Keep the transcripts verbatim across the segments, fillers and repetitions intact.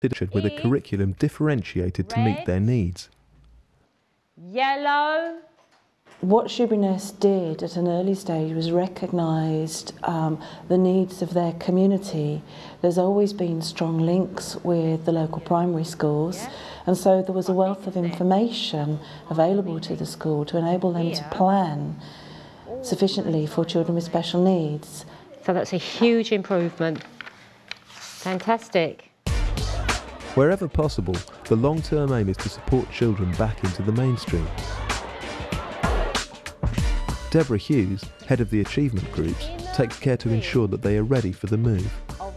with a curriculum differentiated to meet their needs. Yellow. What Shoeburyness did at an early stage was recognised um, the needs of their community. There's always been strong links with the local primary schools, yeah. And so there was a wealth of information available to the school to enable them to plan sufficiently for children with special needs. So that's a huge improvement. Fantastic. Wherever possible, the long-term aim is to support children back into the mainstream. Deborah Hughes, head of the achievement groups, takes care to ensure that they are ready for the move.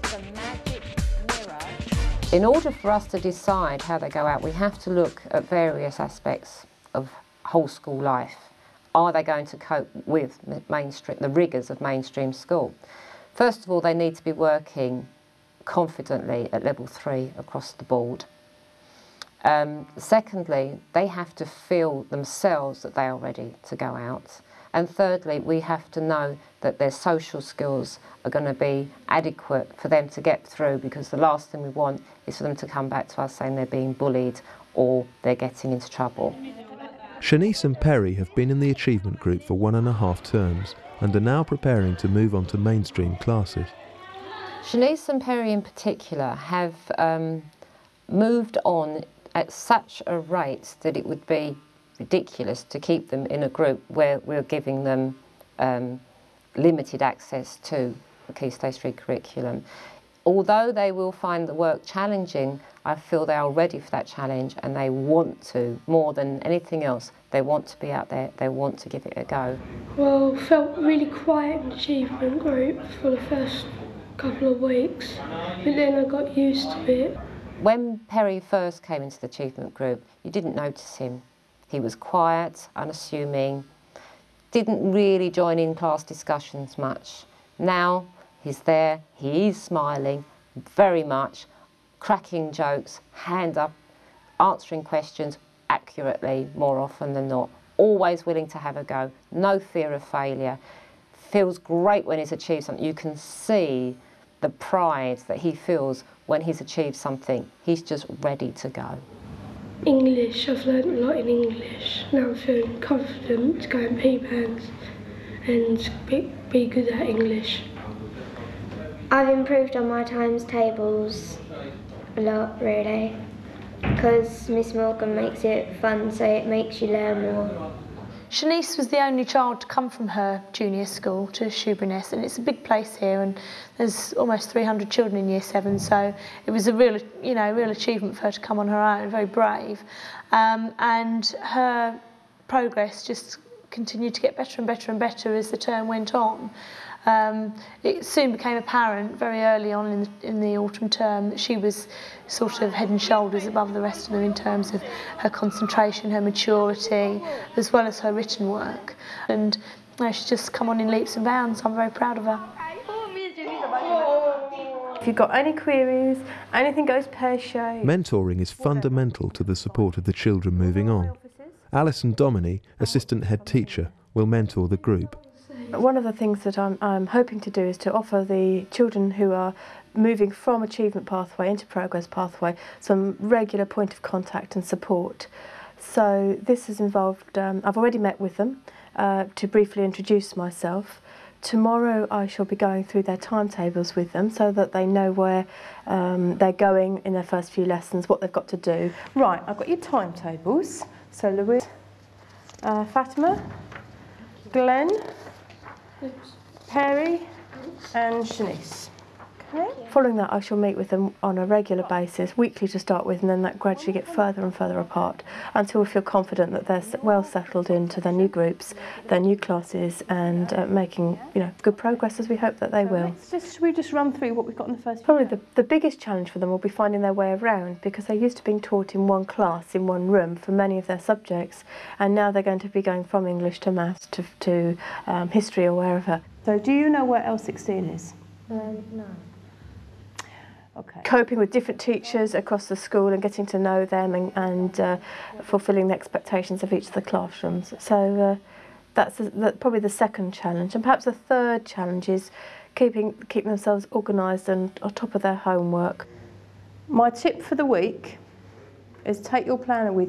In order for us to decide how they go out, we have to look at various aspects of whole school life. Are they going to cope with mainstream, the rigours of mainstream school? First of all, they need to be working confidently at level three across the board. Um, secondly, they have to feel themselves that they are ready to go out. And thirdly, we have to know that their social skills are going to be adequate for them to get through, because the last thing we want is for them to come back to us saying they're being bullied or they're getting into trouble. Shanice and Perry have been in the achievement group for one and a half terms and are now preparing to move on to mainstream classes. Shanice and Perry in particular have um, moved on at such a rate that it would be ridiculous to keep them in a group where we're giving them um, limited access to the Key Stage three curriculum. Although they will find the work challenging, I feel they are ready for that challenge and they want to, more than anything else, they want to be out there, they want to give it a go. Well, felt really quiet in the achievement group for the first couple of weeks, but then I got used to it. When Perry first came into the achievement group, you didn't notice him. He was quiet, unassuming, didn't really join in class discussions much. Now he's there, he is smiling very much, cracking jokes, hand up, answering questions accurately more often than not, always willing to have a go, no fear of failure. Feels great when he's achieved something. You can see the pride that he feels when he's achieved something. He's just ready to go. English, I've learned a lot in English. Now I'm feeling confident to go in P bands and be, be good at English. I've improved on my times tables a lot, really, because Miss Morgan makes it fun, so it makes you learn more. Shanice was the only child to come from her junior school to Shoeburyness, and it's a big place here, and there's almost three hundred children in year seven, so it was a real, you know, real achievement for her to come on her own, very brave. Um, and her progress just continued to get better and better and better as the term went on. Um, it soon became apparent very early on in the, in the autumn term that she was sort of head and shoulders above the rest of them in terms of her concentration, her maturity, as well as her written work. And you know, she's just come on in leaps and bounds. I'm very proud of her. If you've got any queries, anything goes pear-shaped. Mentoring is fundamental to the support of the children moving on. Alison Dominy, assistant head teacher, will mentor the group. One of the things that I'm, I'm hoping to do is to offer the children who are moving from achievement pathway into progress pathway some regular point of contact and support. So this has involved, um, I've already met with them uh, to briefly introduce myself. Tomorrow I shall be going through their timetables with them so that they know where um, they're going in their first few lessons, what they've got to do. Right, I've got your timetables. So Louise, uh, Fatima, Glenn, Perry and Shanice. Okay. Following that, I shall meet with them on a regular basis, weekly to start with, and then that gradually get further and further apart until we feel confident that they're well settled into their new groups, their new classes, and uh, making, you know, good progress as we hope that they will. Let's just, should we just run through what we've got in the first? Probably the, the biggest challenge for them will be finding their way around, because they're used to being taught in one class, in one room, for many of their subjects, and now they're going to be going from English to maths to, to um, history or wherever. So do you know where L sixteen is? Um, no. Okay. Coping with different teachers across the school and getting to know them and, and uh, fulfilling the expectations of each of the classrooms. So uh, that's the, the, probably the second challenge. And perhaps the third challenge is keeping, keeping themselves organised and on top of their homework. My tip for the week is take your planner with